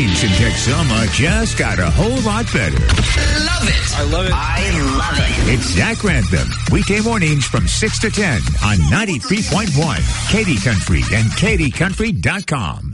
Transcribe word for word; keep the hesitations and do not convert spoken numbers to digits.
mornings in Texoma just got a whole lot better. Love it. I love it. I love it. It's Zach Grantham, weekday mornings from six to ten on ninety-three point one, Katy Country and Katy Country dot com.